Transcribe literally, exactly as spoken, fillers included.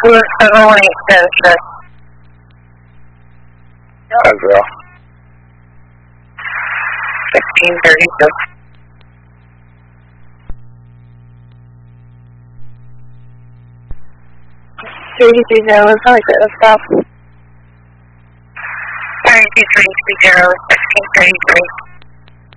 two seven one eight says As well. sixteen thirty-six. thirty-three zero, it's probably good to stop. thirty-two three three zero, sixteen thirty-three.